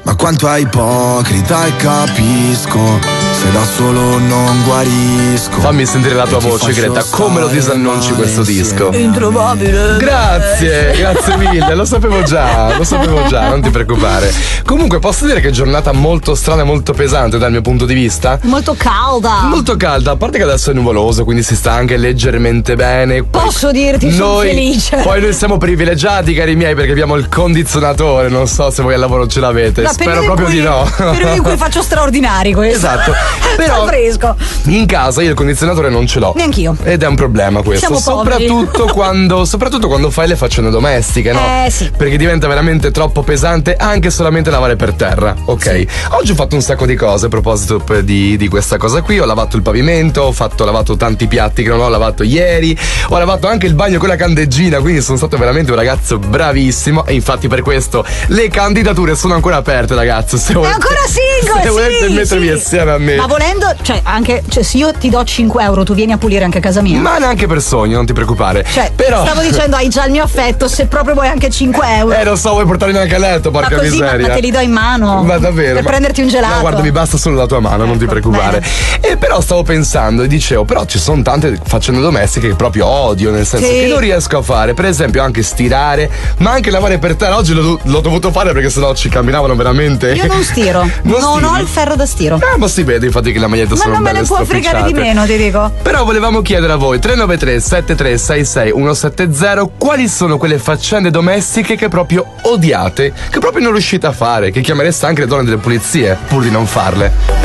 Ma quanto è ipocrita e capisco, se da solo non guarisco. Fammi sentire la tua voce, Greta, come lo disannunci questo disco? Introvabile. Grazie mille, lo sapevo già, non ti preoccupare. Comunque posso dire che è giornata molto strana e molto pesante dal mio punto di vista. Molto calda. Molto calda, a parte che adesso è nuvoloso, quindi si sta anche leggermente bene. Posso dirti, sono felice. Poi noi siamo privilegiati, cari miei, perché abbiamo il condizionatore. Non so se voi al lavoro ce l'avete. No, spero proprio di no. Periodi in cui faccio straordinari questo. Esatto. Però fresco. In casa io il condizionatore non ce l'ho. Neanch'io. Ed è un problema questo. Siamo soprattutto quando fai le faccende domestiche, no? Sì. Perché diventa veramente troppo pesante anche solamente lavare per terra. Ok. Sì. Oggi ho fatto un sacco di cose a proposito di questa cosa qui. Ho lavato il pavimento, ho lavato tanti piatti che non ho lavato ieri. Ho lavato anche il bagno con la candeggina, quindi sono stato veramente un ragazzo bravissimo. E infatti per questo le candidature sono ancora aperte, ragazzi. Se volete, ancora single, se volete mettervi assieme a me. Ma volendo, se io ti do 5 euro, tu vieni a pulire anche casa mia. Ma neanche per sogno, non ti preoccupare. Però stavo dicendo, hai già il mio affetto, se proprio vuoi anche 5 euro. Lo so, vuoi portarmi anche a letto, porca ma così, miseria. Ma te li do in mano. Ma davvero? Per prenderti un gelato. No, guarda, mi basta solo la tua mano, non ti preoccupare. Bene. E però stavo pensando e dicevo, però ci sono tante faccende domestiche che proprio odio, nel senso che non riesco a fare. Per esempio anche stirare, ma anche lavare per terra. Oggi l'ho dovuto fare perché sennò ci camminavano veramente. Io non stiro. non ho il ferro da stiro. Ma si vede infatti che la maglietta sono non me belle ne può fregare di meno, ti dico. Però volevamo chiedere a voi 393 7366 170 quali sono quelle faccende domestiche che proprio odiate, che proprio non riuscite a fare, che chiamereste anche le donne delle pulizie pur di non farle.